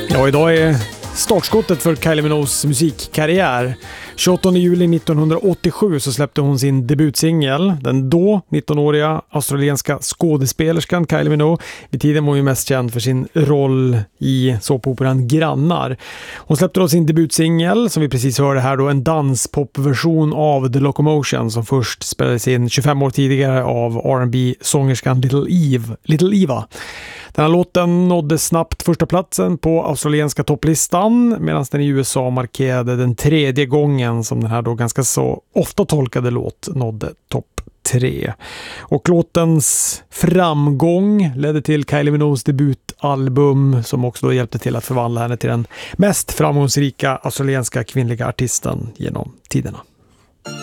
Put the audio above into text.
Ja, idag är startskottet för Kylie Minogues musikkarriär. 28 juli 1987 så släppte hon sin debutsingel. Den då 19-åriga australienska skådespelerskan Kylie Minogue. Vid tiden var hon ju mest känd för sin roll i såpoperan Grannar. Hon släppte då sin debutsingel, som vi precis hörde här då, en danspopversion av The Locomotion som först spelades in 25 år tidigare av R&B-sångerskan Little Eva. Den här låten nådde snabbt första platsen på australienska topplistan, medan den i USA markerade den tredje gången som den här då ganska så ofta tolkade låt nådde topp 3. Och låtens framgång ledde till Kylie Minogues debutalbum, som också då hjälpte till att förvandla henne till den mest framgångsrika australienska kvinnliga artisten genom tiderna.